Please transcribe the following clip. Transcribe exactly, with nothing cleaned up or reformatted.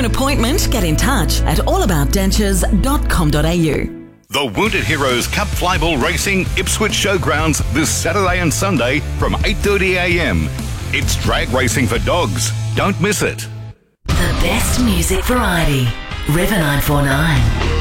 appointment, get in touch at all about dentures dot com dot a u. The Wounded Heroes Cup Flyball Racing Ipswich Showgrounds this Saturday and Sunday from eight thirty a m. It's drag racing for dogs. Don't miss it. The best music variety. River nine four nine.